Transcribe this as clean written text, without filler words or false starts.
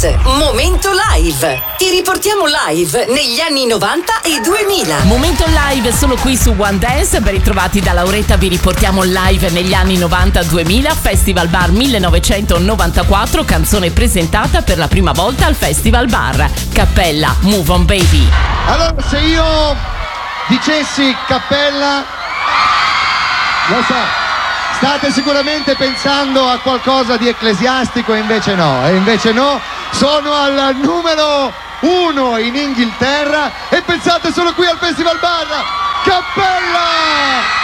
Dance, Momento Live. Ti riportiamo live negli anni 90 e 2000. Momento Live solo qui su One Dance. Ben ritrovati da Lauretta, vi riportiamo live negli anni 90-2000, Festival Bar 1994, canzone presentata per la prima volta al Festival Bar. Cappella, Move On Baby. Allora, se io dicessi Cappella, lo so, state sicuramente pensando a qualcosa di ecclesiastico e invece no, sono al numero 1 in Inghilterra e pensate solo qui al Festival Bar, Cappella!